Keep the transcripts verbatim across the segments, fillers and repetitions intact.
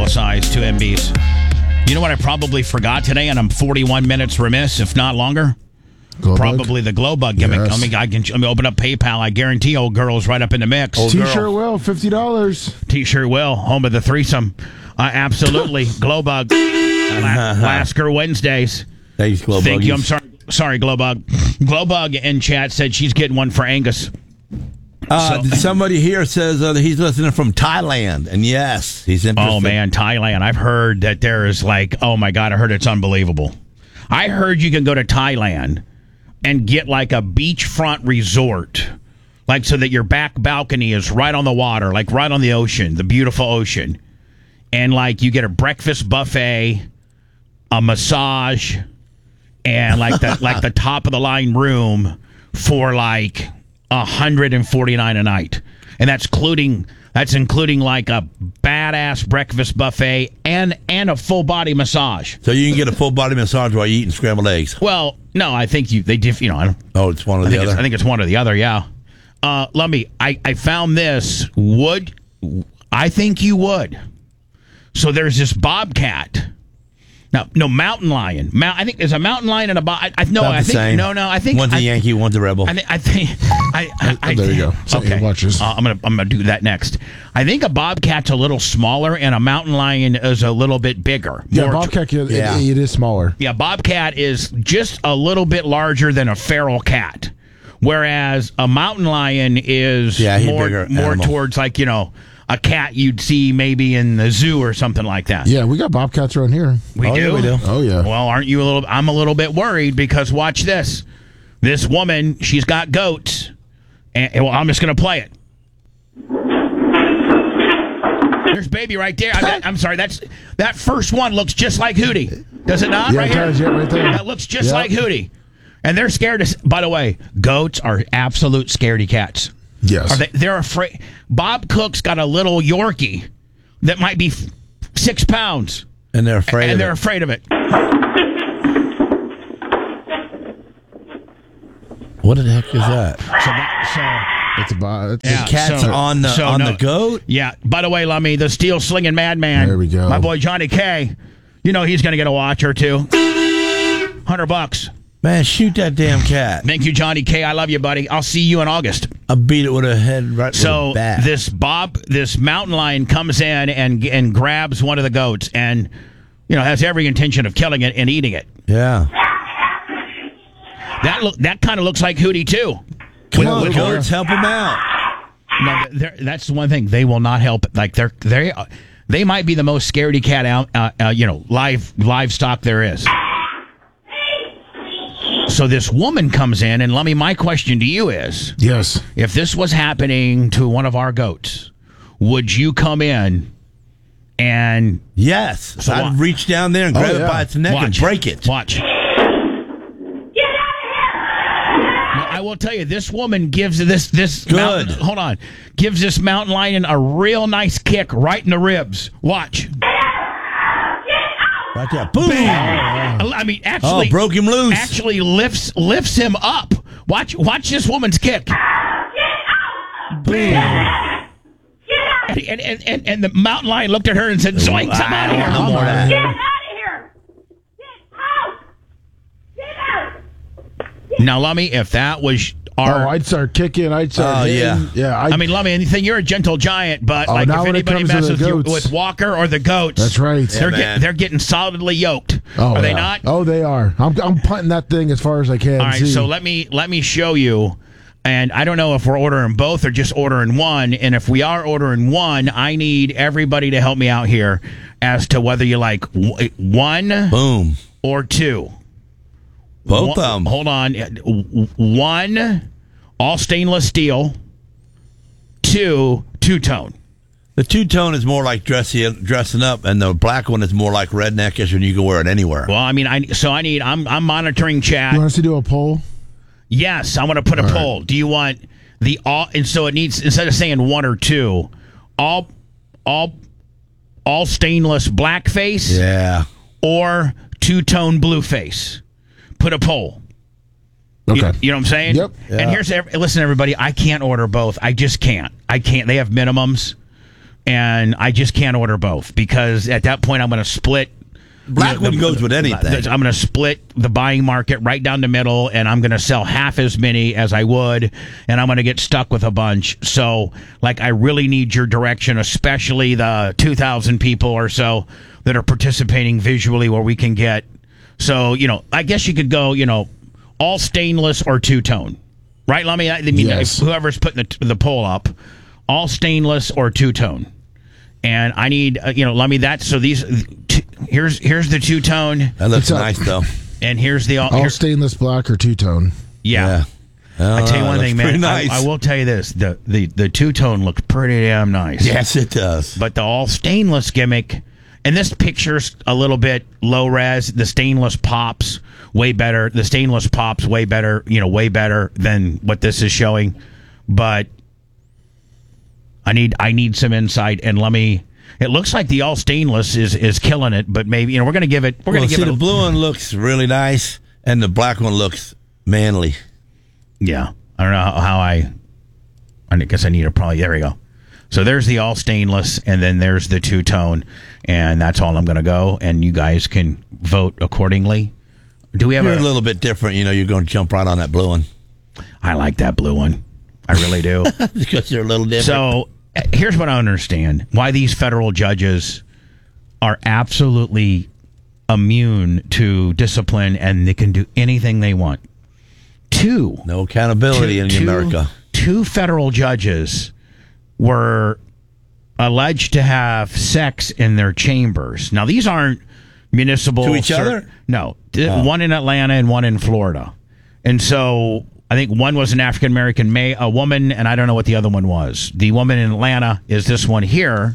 size, two M Bs. You know what I probably forgot today, and I'm forty-one minutes remiss, if not longer? Glow Probably bug? the glow bug gimmick. Yes. I mean, I can let me open up PayPal. I guarantee old girl's right up in the mix. Old T-shirt will, fifty dollars. T-shirt will, home of the threesome. Uh, absolutely. Glow bug. La- Lasker Wednesdays. Thanks, Glow Thank Buggies. you. I'm sorry. Sorry, Glowbug. Glowbug in chat said she's getting one for Angus. Uh, So- somebody here says uh, that he's listening from Thailand, and yes, he's interested. Oh, man, Thailand. I've heard that there is like, oh, my God, I heard it's unbelievable. I heard you can go to Thailand and get like a beachfront resort, like so that your back balcony is right on the water, like right on the ocean, the beautiful ocean. And like you get a breakfast buffet, a massage, and like the, like the top of the line room for like one hundred forty-nine dollars a night. And that's including that's including like a badass breakfast buffet and and a full body massage. So you can get a full body massage while you're eating scrambled eggs. Well, no, I think you they diff, you know, I don't Oh, it's one or I the think it's, other. I think it's one or the other, yeah. Uh let me I I found this would I think you would. So there's this bobcat. No, no, mountain lion. Mount, I think there's a mountain lion and a bob. I, I no, About I the think same. no, no. I think One's I, a Yankee, one's a Rebel. I think I think I, I, I There you go. So Okay, you watch this. Uh, I'm gonna I'm gonna do that next. I think a bobcat's a little smaller and a mountain lion is a little bit bigger. Yeah, More- bobcat, it, Yeah. it, it is smaller. yeah, bobcat is just a little bit larger than a feral cat, whereas a mountain lion is Yeah, he's more bigger more animal. towards like you know a cat you'd see maybe in the zoo or something like that. Yeah, we got bobcats around here. We Oh, do. yeah, we do. Oh, yeah. Well, aren't you a little? I'm a little bit worried because watch this. This woman, she's got goats, and well, I'm just gonna play it. There's baby right there. I, I'm sorry. That's that first one looks just like Hootie. Does it not? Yeah, right it here. does, yeah, right there. That looks just Yep. like Hootie. And they're scared. To, by the way, goats are absolute scaredy cats. Yes. Are they? They're afraid. Bob Cook's got a little Yorkie that might be f- six pounds, and they're afraid and of they're it. afraid of it. What the heck is that? So, that, It's a bo- it's Yeah. a Cat's so- on the so on no- the goat? yeah. By the way, Lummy, the steel slinging madman. There we go. My boy Johnny K. You know he's going to get a watch or two. Hundred bucks. Man, shoot that damn cat. Thank you, Johnny K. I love you, buddy. I'll see you in August. I beat it with a head right So with a bat. this Bob, this mountain lion comes in and and grabs one of the goats and you know has every intention of killing it and eating it. Yeah. That look that kind of looks like Hootie too. Come With- on, with goats, help him out. No, they're- that's the one thing they will not help. Like they're they they might be the most scaredy cat out, uh, uh, you know, live livestock there is. So this woman comes in, and Lummy, my question to you is: Yes. if this was happening to one of our goats, would you come in and Yes. So I'd what? reach down there and grab Oh, it yeah. by its neck and watch break it. Watch. Get out of here! I will tell you, this woman gives this this Good. mountain, hold on, gives this mountain lion a real nice kick right in the ribs. Watch. Right there. Boom. I mean, actually, Oh, broke him loose. Actually, lifts lifts him up. Watch, watch this woman's kick. Boom. And, and, and, and, and the mountain lion looked at her and said, "Zoinks, I'm out of here." No more of that. Get out of here! Get out! Get out! Now, Lummy, if that was Oh, our, I'd start kicking. I'd start Oh, hitting. yeah. Yeah. I'd, I mean, Lummy, anything, you're a gentle giant, but Oh, like now if when it anybody comes to messes the with, goats. with Walker or the goats, That's right. They're Yeah, get, man. they're getting solidly yoked. Oh, are they yeah. not? Oh, they are. I'm, I'm punting that thing as far as I can. All right, see. so let me let me show you. And I don't know if we're ordering both or just ordering one. And if we are ordering one, I need everybody to help me out here as to whether you like w- one Boom. or two. Both One- of them. Hold on. One, all stainless steel. Two, two-tone. The two tone is more like dressing dressing up, and the black one is more like redneckish, and you can wear it anywhere. Well, I mean, I so I need. I'm I'm monitoring chat. You want us to do a poll? Yes, I want to put a All right. poll. Do you want the all? And so it needs, instead of saying one or two, all, all, all stainless black face Yeah. or two tone blue face. Put a poll. You, Okay. you know what I'm saying? Yep. And Yeah. here's every, listen, everybody. I can't order both. I just can't. I can't. They have minimums. and I just can't order both because at that point I'm going to split. Blackwood the- goes with anything. I'm going to split the buying market right down the middle, and I'm going to sell half as many as I would, and I'm going to get stuck with a bunch. So, like, I really need your direction, especially the two thousand people or so that are participating visually where we can get. So, you know, I guess you could go, you know, all stainless or two-tone. Right, Lummy? I mean, Yes. whoever's putting the, the poll up, all stainless or two-tone. And I need, uh, you know, Lummy, that, so these, t- here's here's the two-tone, That looks It's a- nice, though. and here's the, all, All here- stainless black or two tone. yeah. Oh, I tell you one looks thing, pretty man. Nice. I, I will tell you this: the the the two tone looks pretty damn nice. Yes, it does. But the all stainless gimmick, and this picture's a little bit low res. The stainless pops way better. The stainless pops way better. You know, way better than what this is showing. But I need I need some insight, and let me. It looks like the all stainless is is killing it, but maybe you know we're going to give it. We're well, going to see, give it. the A, blue one looks really nice, and the black one looks manly. Yeah, I don't know how, how I. I guess I need to probably. There we go. So there's the all stainless, and then there's the two tone, and that's all I'm going to go. And you guys can vote accordingly. Do we have You're a a? little bit different. You know, you're going to jump right on that blue one I like that blue one. I really do. because you're a little different. So uh, here's what I understand: why these federal judges are absolutely immune to discipline, and they can do anything they want. Two. no accountability in two, America. Two federal judges were alleged to have sex in their chambers. Now, these aren't municipal. To each other? No. Th- Oh. One in Atlanta and one in Florida. And so I think one was an African American ma- a woman, and I don't know what the other one was. The woman in Atlanta is this one here.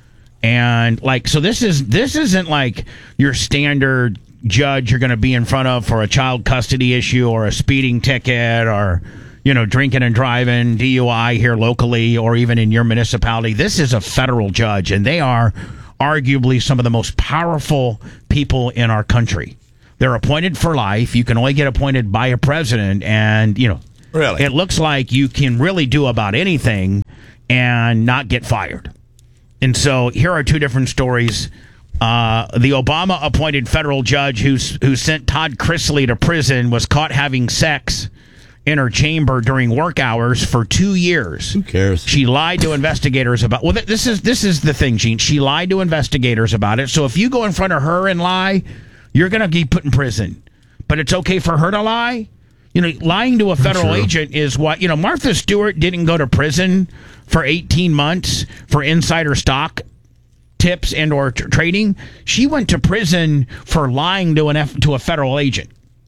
And like, so this is this isn't like your standard judge you're going to be in front of for a child custody issue or a speeding ticket or, you know, drinking and driving, D U I here locally or even in your municipality. This is a federal judge, and they are arguably some of the most powerful people in our country. They're appointed for life. You can only get appointed by a president, and, you know, Really? it looks like you can really do about anything and not get fired. And so here are two different stories. Uh, the Obama-appointed federal judge who's, who sent Todd Chrisley to prison was caught having sex in her chamber during work hours for two years. Who cares? She lied to investigators about. Well, th- this is this is the thing, Gene. She lied to investigators about it. So if you go in front of her and lie, you're going to be put in prison. But it's okay for her to lie. You know, lying to a federal True. agent is what, you know, Martha Stewart didn't go to prison for eighteen months for insider stock tips and or tr- trading. She went to prison for lying to an F- to a federal agent.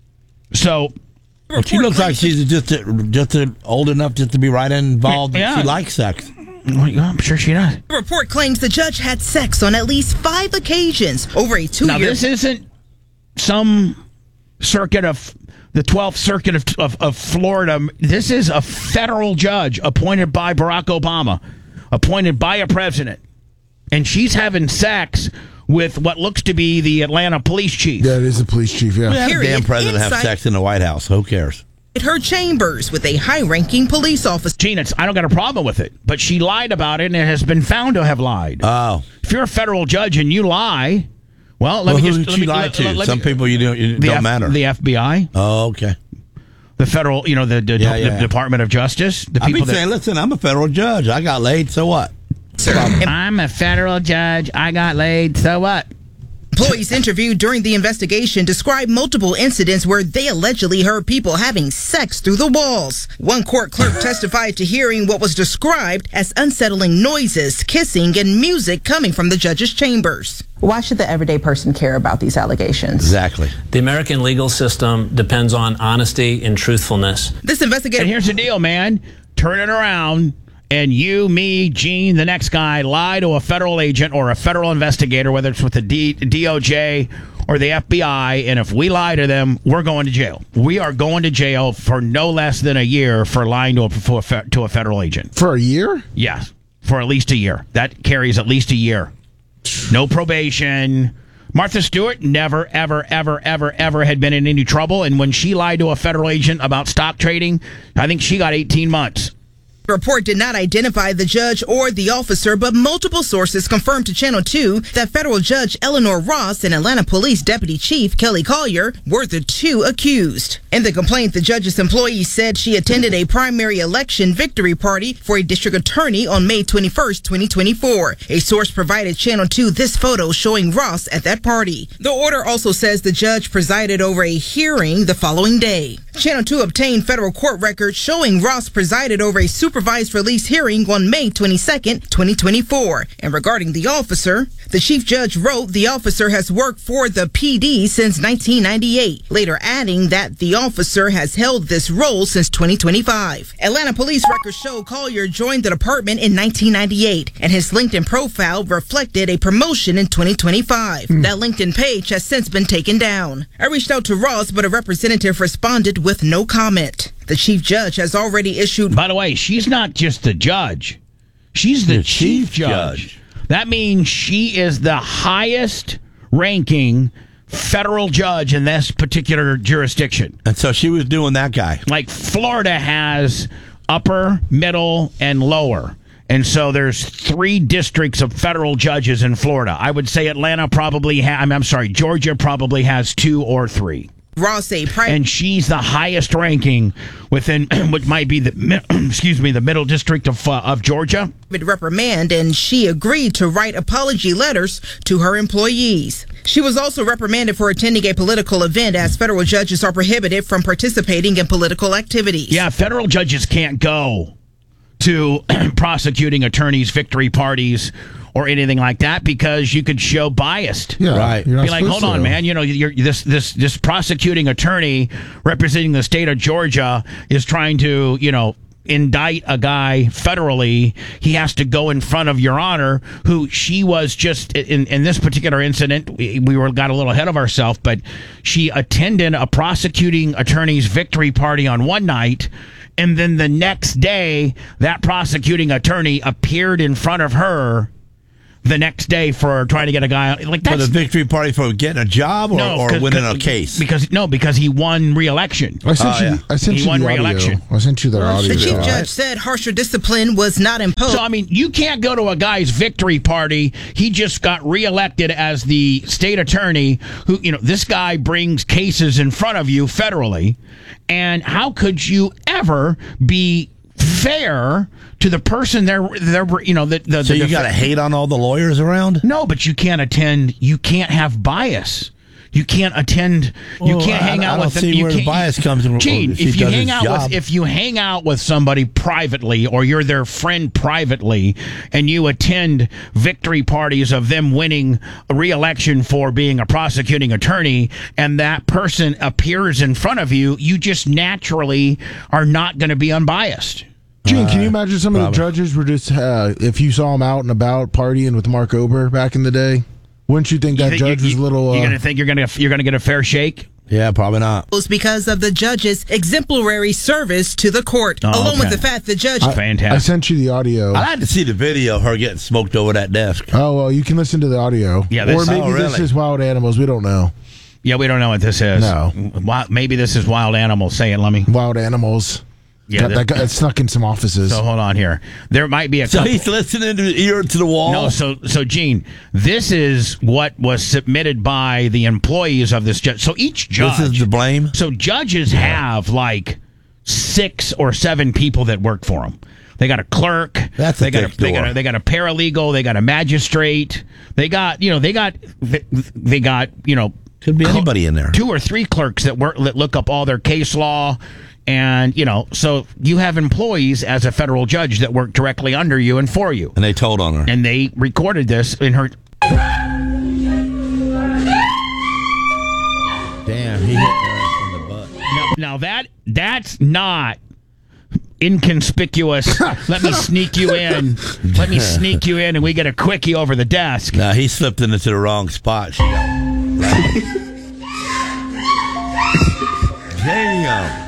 So Well, she looks like she's just a, just a old enough just to be right involved. Yeah. She likes sex. well, yeah, I'm sure she does. The report claims the judge had sex on at least five occasions over a two-year. Now this isn't some circuit of the twelfth Circuit of, of, of Florida. This is a federal judge appointed by Barack Obama, appointed by a president. And she's having sex with what looks to be the Atlanta police chief. Yeah, it is the police chief. Yeah. Have the Period. damn president have Inside- sex in the White House. Who cares? her chambers with a high-ranking police officer. Gene, it's, I don't got a problem with it, but she lied about it and it has been found to have lied. Oh. If you're a federal judge and you lie, well, let Well, me who just did let she me, lie let- to? let- let Some me- people you don't, you the don't F- matter. The F B I, Oh, okay. the federal, you know, the, the, Yeah, the yeah. Department of Justice, the I've people been that. saying, listen, I'm a federal judge. I got laid, so what? I'm a federal judge. I got laid. So what? Employees interviewed during the investigation described multiple incidents where they allegedly heard people having sex through the walls. One court clerk testified to hearing what was described as unsettling noises, kissing, and music coming from the judge's chambers. Why should the everyday person care about these allegations? Exactly. The American legal system depends on honesty and truthfulness. This And investigator here's the deal, man. Turn it around, and you, me, Gene, the next guy, lie to a federal agent or a federal investigator, whether it's with the D- DOJ or the F B I, and if we lie to them, we're going to jail. We are going to jail for no less than a year for lying to a, for a fe- to a federal agent. For a year? Yes, for at least a year. That carries at least a year. No probation. Martha Stewart never, ever, ever, ever, ever had been in any trouble. And when she lied to a federal agent about stock trading, I think she got eighteen months. The report did not identify the judge or the officer, but multiple sources confirmed to Channel two that federal judge Eleanor Ross and Atlanta Police Deputy Chief Kelly Collier were the two accused. In the complaint, the judge's employee said she attended a primary election victory party for a district attorney on May twenty-first, twenty twenty-four. A source provided Channel two this photo showing Ross at that party. The order also says the judge presided over a hearing the following day. Channel two obtained federal court records showing Ross presided over a supervised release hearing on May twenty-second, twenty twenty-four. And regarding the officer, the chief judge wrote the officer has worked for the P D since nineteen ninety-eight, later adding that the officer has held this role since twenty twenty-five. Atlanta police records show Collier joined the department in nineteen ninety-eight, and his LinkedIn profile reflected a promotion in twenty twenty-five. Mm. That LinkedIn page has since been taken down. I reached out to Ross, but a representative responded with no comment. The chief judge has already issued... By the way, she's not just the judge. She's the, the chief, chief judge. judge. That means she is the highest ranking federal judge in this particular jurisdiction. And so she was doing that guy. Like Florida has upper, middle, and lower. And so there's three districts of federal judges in Florida. I would say Atlanta probably has, I'm, I'm sorry, Georgia probably has two or three. Ross a pri- and she's the highest ranking within what might be the excuse me the middle district of uh, of Georgia. Reprimand, and she agreed to write apology letters to her employees. She was also reprimanded for attending a political event, as federal judges are prohibited from participating in political activities. Yeah, federal judges can't go to prosecuting attorneys' victory parties or anything like that, because you could show biased. Yeah, right. Be like, hold on, to. man. You know, you're this this this prosecuting attorney representing the state of Georgia is trying to, you know, indict a guy federally. He has to go in front of Your Honor, who she was just in in this particular incident. We, we were got a little ahead of ourselves, but she attended a prosecuting attorney's victory party on one night. And then the next day, that prosecuting attorney appeared in front of her the next day for trying to get a guy like that. For the victory party for getting a job or, no, or winning a case? Because no, because he won re-election. I sent oh, you. yeah. I sent he you won the re-election. audio. I sent you their audio. The chief right. judge said harsher discipline was not imposed. So I mean, you can't go to a guy's victory party. He just got re-elected as the state attorney. Who you know, this guy brings cases in front of you federally, and how could you ever be fair to the person there? There, you know, the, the so the you def- got to hate on all the lawyers around. No, but you can't attend. You can't have bias. You can't attend. You Well, can't I- hang I out don't with them. see You where the can't- bias comes in. Gene, if he if you does hang his out job. with if you hang out with somebody privately, or you're their friend privately, and you attend victory parties of them winning a re-election for being a prosecuting attorney, and that person appears in front of you, you just naturally are not going to be unbiased. Gene, can you imagine some of probably. the judges were just, uh, if you saw them out and about partying with Mark Ober back in the day, wouldn't you think that You think judge you, was a little... Uh, You're gonna think you're gonna you're gonna get a fair shake? Yeah, probably not. Was because of the judge's exemplary service to the court, Oh, along with okay. the fact the judge. I, Fantastic. I sent you the audio. I'd like to see the video of her getting smoked over that desk. Oh, well, you can listen to the audio. Yeah, this- or maybe oh, this really? is Wild Animals. We don't know. Yeah, we don't know what this is. No. Wi- Maybe this is Wild Animals. Say it, let me. Wild Animals. Yeah, Got, that- that got it snuck in some offices. So hold on here. There might be a So couple. he's listening to ear to the wall. No, so so Gene, this is what was submitted by the employees of this judge. So each judge, This is the blame? So judges have like six or seven people that work for them. They got a clerk. That's a they got thick a, they got door. a, they got a paralegal. They got a magistrate. They got you know they got they, they got you know Could be cl- anybody in there. Two or three clerks that work that look up all their case law. And, you know, so you have employees as a federal judge that work directly under you and for you. And they told on her. And they recorded this in her. Damn, he hit her in the butt. Now, now that that's not inconspicuous. Let me sneak you in. Let me sneak you in, and we get a quickie over the desk. No, he slipped into the wrong spot. She got Damn.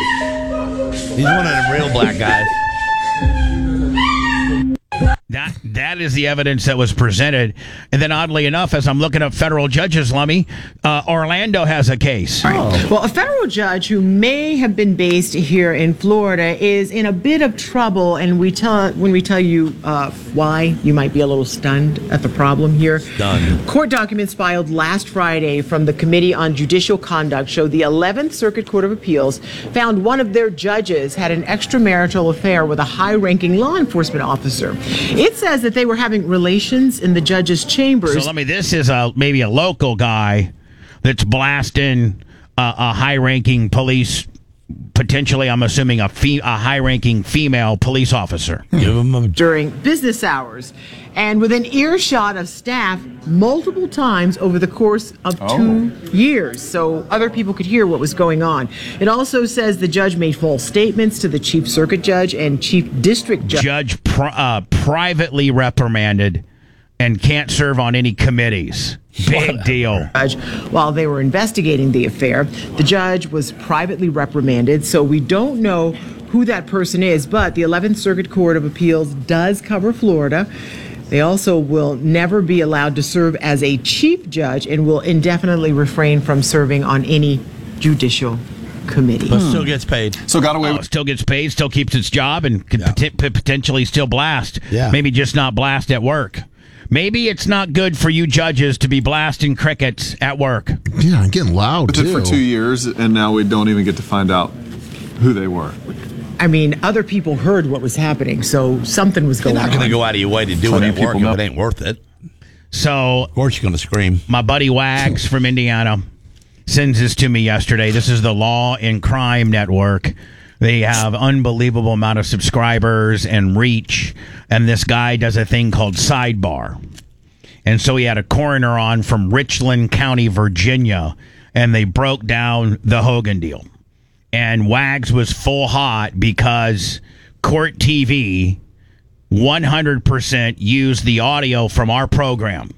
He's one of them real black guys. That that is the evidence that was presented. And then, oddly enough, as I'm looking up federal judges, Lummy, uh, Orlando has a case. Oh. Well, a federal judge who may have been based here in Florida is in a bit of trouble, and we tell when we tell you uh, why, you might be a little stunned at the problem here. Stunned. Court documents filed last Friday from the Committee on Judicial Conduct show the eleventh Circuit Court of Appeals found one of their judges had an extramarital affair with a high-ranking law enforcement officer. It says that they were having relations in the judge's chambers. So let me, this is a maybe a local guy that's blasting uh, a high-ranking police, potentially, I'm assuming, a, fe- a high-ranking female police officer. Give him a During business hours and within earshot of staff multiple times over the course of Oh. two years, so other people could hear what was going on. It also says the judge made false statements to the chief circuit judge and chief district judge. Judge pri- uh, privately reprimanded and can't serve on any committees. Big deal. Judge, while they were investigating the affair, the judge was privately reprimanded, so we don't know who that person is, but the eleventh Circuit Court of Appeals does cover Florida. They also will never be allowed to serve as a chief judge and will indefinitely refrain from serving on any judicial committee. but still gets paid. So got away Oh, with still gets paid, still keeps its job, and could Yeah. pot- pot- potentially still blast. Yeah. Maybe just not blast at work. Maybe it's not good for you judges to be blasting crickets at work. Yeah, I'm getting loud, it too. for two years, and now we don't even get to find out who they were. I mean, other people heard what was happening, so something was You're going not on. going to go out of your way to do Plenty it of at work people if know. it ain't worth it. So Of course, you're going to scream. my buddy Wags from Indiana sends this to me yesterday. This is the Law and Crime Network. They have unbelievable amount of subscribers and reach, and this guy does a thing called Sidebar. And so he had a coroner on from Richland County, Virginia, and they broke down the Hogan deal. And Wags was full hot because Court T V one hundred percent used the audio from our program.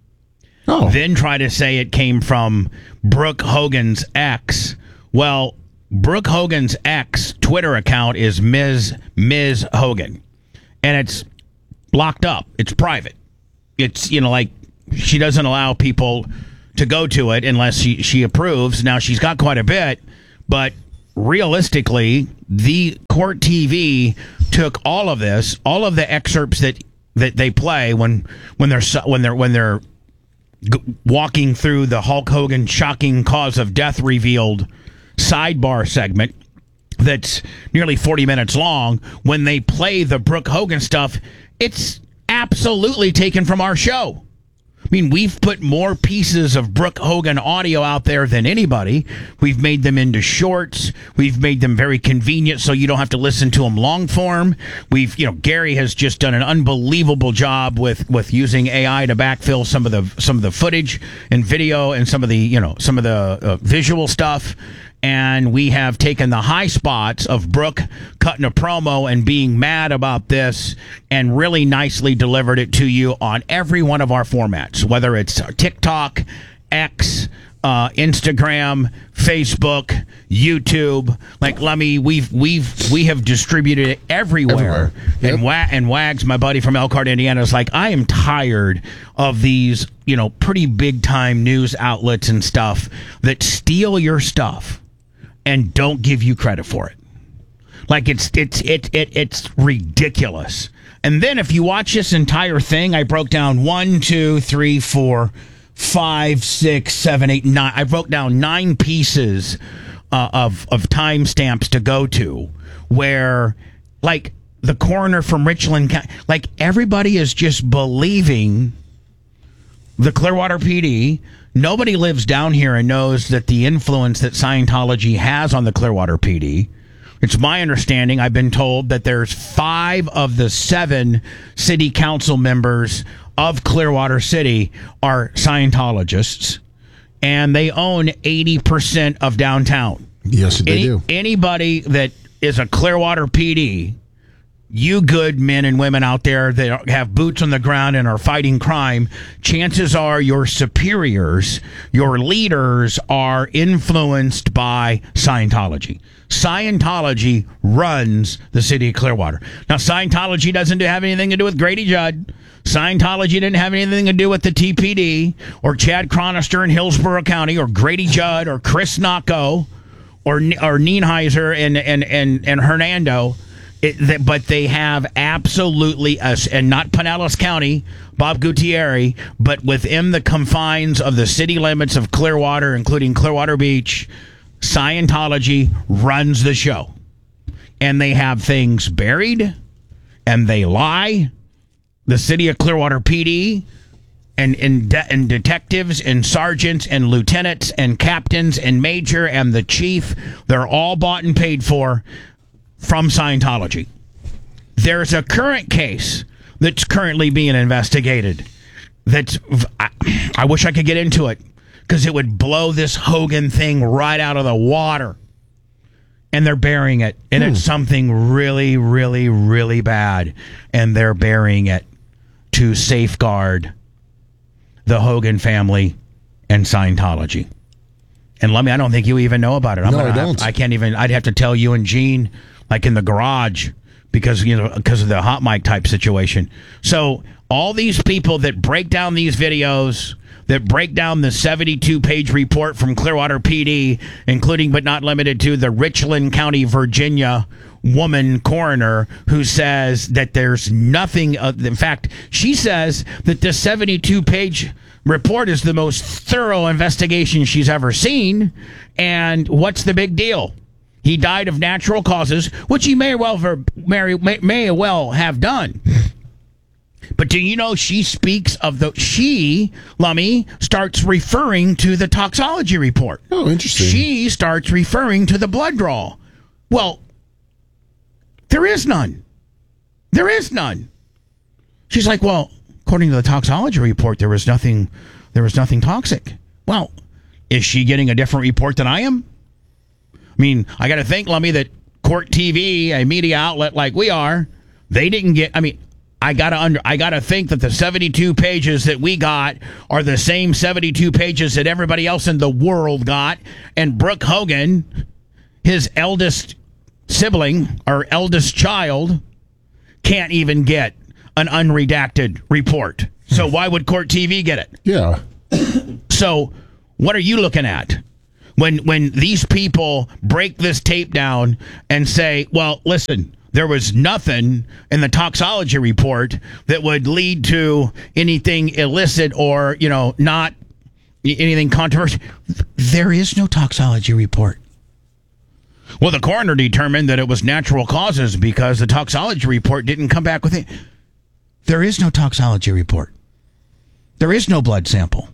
Oh, Then try to say it came from Brooke Hogan's ex. Well, Brooke Hogan's ex Twitter account is Miz Miz Hogan, and it's locked up. It's private. It's, you know, like she doesn't allow people to go to it unless she, she approves. Now she's got quite a bit, but realistically, the Court T V took all of this, all of the excerpts that that they play when when they're su- when they're when they're g- walking through the Hulk Hogan shocking cause of death revealed sidebar segment that's nearly forty minutes long. When they play the Brooke Hogan stuff, it's absolutely taken from our show. I mean, we've put more pieces of Brooke Hogan audio out there than anybody. We've made them into shorts. We've made them very convenient so you don't have to listen to them long form. We've, you know, Gary has just done an unbelievable job with, with using A I to backfill some of the some of the footage and video and some of the, you know, some of the uh, visual stuff. And we have taken the high spots of Brooke cutting a promo and being mad about this and really nicely delivered it to you on every one of our formats, whether it's TikTok, X, uh, Instagram, Facebook, YouTube. Like, Lummy, we've we've we have distributed it everywhere. Everywhere. Yep. And Wa- and Wags, my buddy from Elkhart, Indiana, is like, I am tired of these, you know, pretty big time news outlets and stuff that steal your stuff and don't give you credit for it. Like, it's it's it, it it's ridiculous. And then if you watch this entire thing, I broke down one, two, three, four, five, six, seven, eight, nine. I broke down nine pieces uh, of of timestamps to go to where, like, the coroner from Richland County, like, everybody is just believing the Clearwater P D. Nobody lives down here and knows that the influence that Scientology has on the Clearwater P D. It's my understanding, I've been told, that there's five of the seven city council members of Clearwater City are Scientologists, and they own eighty percent of downtown. yes, they Any, do. Anybody that is a Clearwater P D, you good men and women out there that have boots on the ground and are fighting crime, chances are your superiors, your leaders are influenced by Scientology. Scientology runs the city of Clearwater. Now, Scientology doesn't have anything to do with Grady Judd. Scientology didn't have anything to do with the T P D or Chad Chronister in Hillsborough County or Grady Judd or Chris Nocco or or Nienheiser and and and, and Hernando. It, that, but they have absolutely us, and not Pinellas County, Bob Gutierrez, but within the confines of the city limits of Clearwater, including Clearwater Beach, Scientology runs the show. And they have things buried, and they lie. The city of Clearwater P D and, and, de- and detectives and sergeants and lieutenants and captains and major and the chief, they're all bought and paid for from Scientology. There's a current case that's currently being investigated. That's I, I wish I could get into it because it would blow this Hogan thing right out of the water. And they're burying it. And hmm. it's something really, really, really bad. And they're burying it to safeguard the Hogan family and Scientology. And let me, I don't think you even know about it. I'm no, gonna I don't. Have, I can't even, I'd have to tell you and Gene, like in the garage, because, you know, because of the hot mic type situation. So all these people that break down these videos, that break down the seventy-two page report from Clearwater P D, including but not limited to the Richland County, Virginia woman coroner who says that there's nothing. Uh, in fact, she says that the seventy-two page report is the most thorough investigation she's ever seen. And what's the big deal? He died of natural causes, which he may well may, may well have done. But do you know she speaks of the she Lummy starts referring to the toxology report. Oh, interesting. She starts referring to the blood draw. Well, there is none. There is none. She's like, well, according to the toxology report, there was nothing. There was nothing toxic. Well, is she getting a different report than I am? I mean, I got to think, Lummy, that Court T V, a media outlet like we are, they didn't get. I mean. I gotta under. I gotta think that the seventy-two pages that we got are the same seventy-two pages that everybody else in the world got. And Brooke Hogan, his eldest sibling or eldest child, can't even get an unredacted report. So why would Court T V get it? Yeah. So what are you looking at when when these people break this tape down and say, "Well, listen." There was nothing in the toxology report that would lead to anything illicit or, you know, not anything controversial. There is no toxology report. Well, the coroner determined that it was natural causes because the toxology report didn't come back with it. There is no toxology report. There is no blood sample.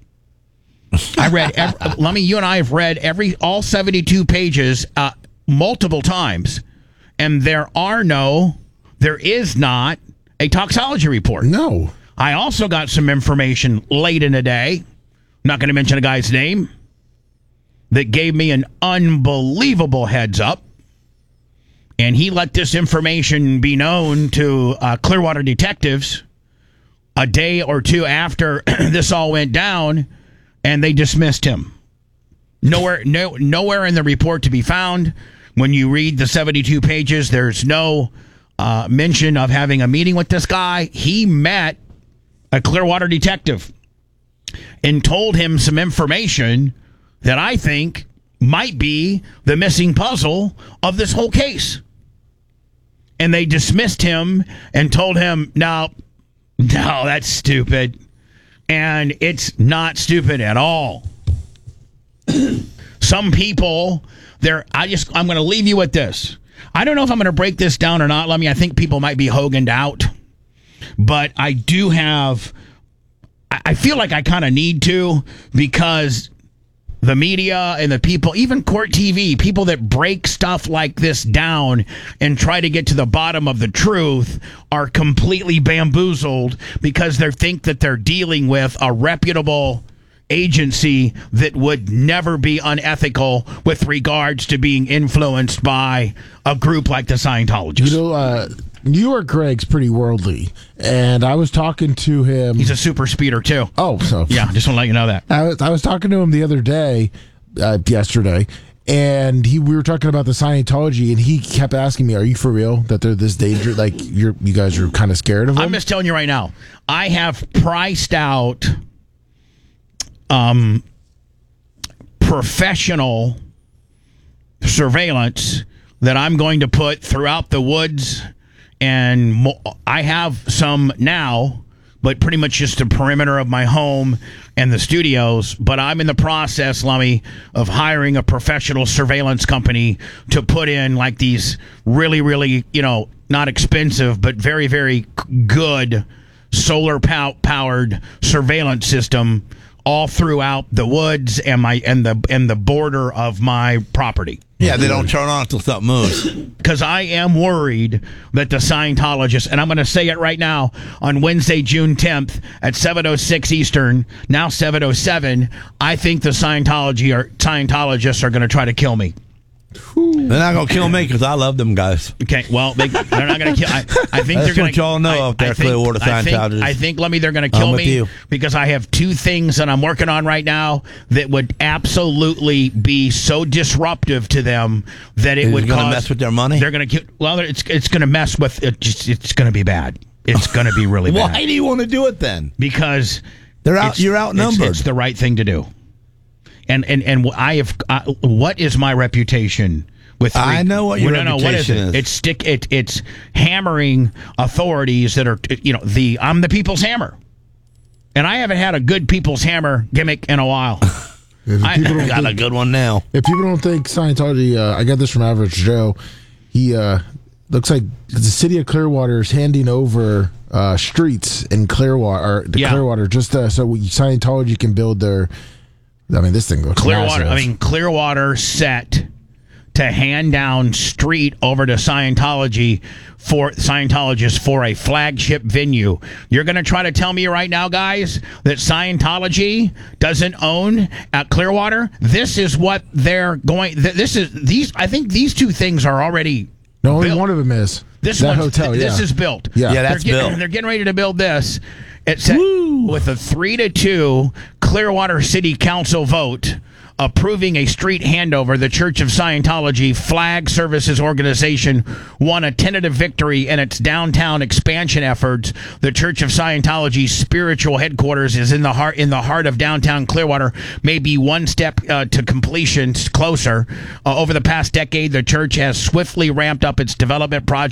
I read, every, Lummy, you and I have read every all seventy-two pages uh, multiple times. And there are no, there is not a toxology report. No. I also got some information late in the day, I'm not going to mention a guy's name, that gave me an unbelievable heads up. And he let this information be known to uh, Clearwater detectives a day or two after this all went down, and they dismissed him. Nowhere, no, nowhere in the report to be found. When you read the seventy-two pages, there's no uh, mention of having a meeting with this guy. He met a Clearwater detective and told him some information that I think might be the missing puzzle of this whole case. And they dismissed him and told him, no, no, that's stupid. And it's not stupid at all. Some people... There, I just, I'm going to leave you with this. I don't know if I'm going to break this down or not. Let me, I think people might be Hoganed out. But I do have, I feel like I kind of need to because the media and the people, even Court T V, people that break stuff like this down and try to get to the bottom of the truth are completely bamboozled because they think that they're dealing with a reputable agency that would never be unethical with regards to being influenced by a group like the Scientologists. You know, uh, New York Greg's pretty worldly, and I was talking to him. He's a super speeder too. Oh, so yeah, just want to let you know that. I was, I was talking to him the other day, uh, yesterday, And he, we were talking about the Scientology, and he kept asking me, "Are you for real? That they're this dangerous? Like you're, you guys are kind of scared of them?" I'm just telling you right now. I have priced out, um, professional surveillance that I'm going to put throughout the woods, and mo- I have some now, but pretty much just the perimeter of my home and the studios. But I'm in the process, Lummy, of hiring a professional surveillance company to put in like these really, really, you know, not expensive, but very, very good solar pow- powered surveillance system all throughout the woods and my and the and the border of my property. Yeah, they don't turn on until something moves. Because I am worried that the Scientologists, and I'm going to say it right now, on Wednesday, June tenth at seven oh six Eastern, now seven oh seven, I think the Scientology or Scientologists are going to try to kill me. They're not going to kill me because I love them guys. Okay, well, they, they're not going to kill. I, I think That's they're going what y'all know up there, Clearwater I think, Scientologists. I think, let me, they're going to kill I'm with me you. because I have two things that I'm working on right now that would absolutely be so disruptive to them that it Is would it gonna cause, mess with their money? They're going to get. Well, it's it's going to mess with it. Just it's going to be bad. It's going to be really bad. Why do you want to do it then? Because They're out. it's- You're outnumbered. It's, it's the right thing to do. And and and I have. I, what is my reputation? With three, I know what your well, no, no, what is reputation it? is. It's stick. It, it's hammering authorities that are, you know, the I'm the people's hammer, and I haven't had a good people's hammer gimmick in a while. If I- people don't Got a think- good one now. If people don't think Scientology, uh, I got this from Average Joe. He uh, looks like the city of Clearwater is handing over uh, streets in Clearwater, or the Yeah. Clearwater, just uh, so we, Scientology can build their. I mean, this thing looks Clearwater. massive. I mean, Clearwater set to hand down street over to Scientology for Scientologists for a flagship venue. You're going to try to tell me right now, guys, that Scientology doesn't own at Clearwater? This is what they're going. Th- this is these. I think these two things are already. no, only built. one of them is This that one's- hotel. This yeah. is built. Yeah. Yeah, that's they're getting, built. They're getting ready to build this. It's at, with a three to two Clearwater City Council vote approving a street handover. The Church of Scientology Flag Services Organization won a tentative victory in its downtown expansion efforts. The Church of Scientology's spiritual headquarters is in the heart in the heart of downtown Clearwater, maybe one step uh, to completion closer. Uh, over the past decade, the church has swiftly ramped up its development project.